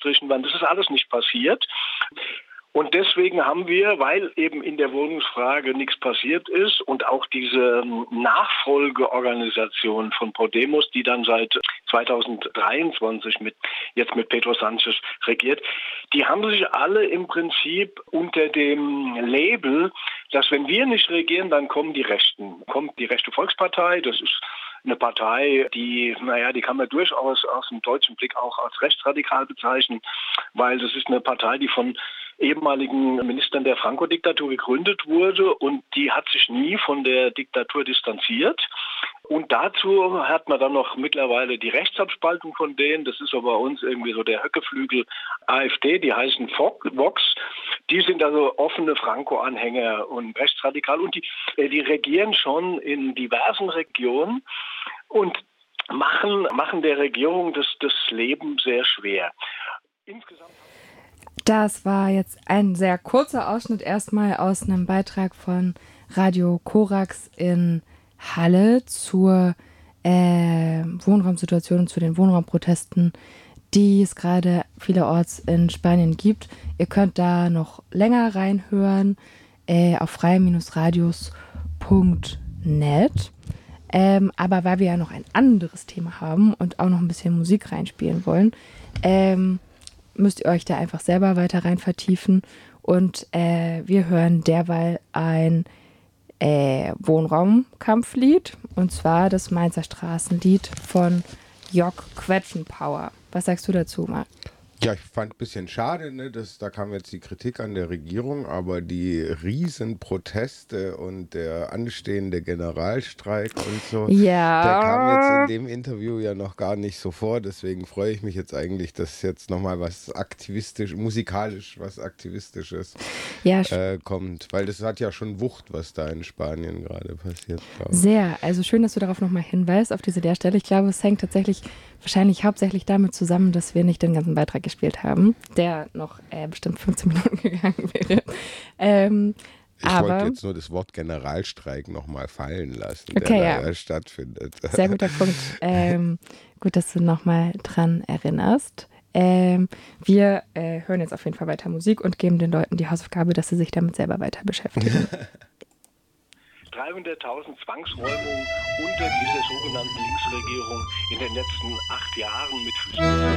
gestrichen werden. Das ist alles nicht passiert. Und deswegen haben wir, weil eben in der Wohnungsfrage nichts passiert ist und auch diese Nachfolgeorganisation von Podemos, die dann seit 2023 jetzt mit Pedro Sánchez regiert, die haben sich alle im Prinzip unter dem Label, dass wenn wir nicht regieren, dann kommen die Rechten. Kommt die Rechte Volkspartei, das ist eine Partei, die kann man durchaus aus dem deutschen Blick auch als rechtsradikal bezeichnen, weil das ist eine Partei, die von ehemaligen Ministern der Franco-Diktatur gegründet wurde und die hat sich nie von der Diktatur distanziert. Und dazu hat man dann noch mittlerweile die Rechtsabspaltung von denen. Das ist aber bei uns irgendwie so der Höckeflügel AfD, die heißen Vox. Die sind also offene Franco-Anhänger und rechtsradikal und die regieren schon in diversen Regionen und machen der Regierung das Leben sehr schwer. Insgesamt das war jetzt ein sehr kurzer Ausschnitt erstmal aus einem Beitrag von Radio Korax in Halle zur Wohnraumsituation und zu den Wohnraumprotesten, die es gerade vielerorts in Spanien gibt. Ihr könnt da noch länger reinhören auf freie-radios.net. Aber weil wir ja noch ein anderes Thema haben und auch noch ein bisschen Musik reinspielen wollen, müsst ihr euch da einfach selber weiter rein vertiefen. Und wir hören derweil ein Wohnraumkampflied, und zwar das Mainzer Straßenlied von Jock Quetschenpower. Was sagst du dazu, Marc? Ja, ich fand ein bisschen schade, ne, da kam jetzt die Kritik an der Regierung, aber die Riesenproteste und der anstehende Generalstreik und so, ja, der kam jetzt in dem Interview ja noch gar nicht so vor, deswegen freue ich mich jetzt eigentlich, dass jetzt nochmal was musikalisch was Aktivistisches kommt, weil das hat ja schon Wucht, was da in Spanien gerade passiert. Sehr, also schön, dass du darauf nochmal hinweist, auf diese Leerstelle. Ich glaube, es hängt tatsächlich wahrscheinlich hauptsächlich damit zusammen, dass wir nicht den ganzen Beitrag gespielt haben, der noch bestimmt 15 Minuten gegangen wäre. Ich wollte jetzt nur das Wort Generalstreik nochmal fallen lassen, okay, der da stattfindet. Sehr guter Punkt. Gut, dass du nochmal dran erinnerst. Wir hören jetzt auf jeden Fall weiter Musik und geben den Leuten die Hausaufgabe, dass sie sich damit selber weiter beschäftigen. 300.000 Zwangsräumungen unter dieser sogenannten Linksregierung in den letzten 8 Jahren mit Füßen.